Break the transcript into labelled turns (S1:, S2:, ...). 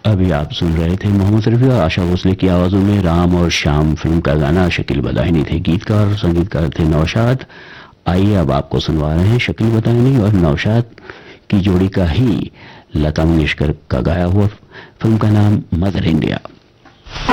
S1: अभी आप सुन रहे थे मोहम्मद रफी और आशा भोसले की आवाजों में राम और श्याम फिल्म का गाना। शकील बदायूनी थे गीतकार और संगीतकार थे नौशाद। आइए अब आपको सुनवा रहे हैं शकील बदायूनी और नौशाद की जोड़ी का ही लता मंगेशकर का गाया हुआ फिल्म का नाम मदर इंडिया।